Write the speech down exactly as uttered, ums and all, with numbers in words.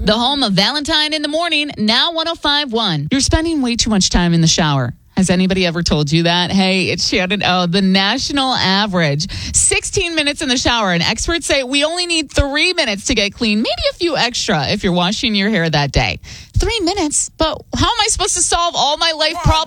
The home of Valentine in the Morning, now one oh five point one. You're spending way too much time in the shower. Has anybody ever told you that? Hey, it's Shannon. Oh, the national average, sixteen minutes in the shower. And experts say we only need three minutes to get clean, maybe a few extra if you're washing your hair that day. Three minutes? But how am I supposed to solve all my life problems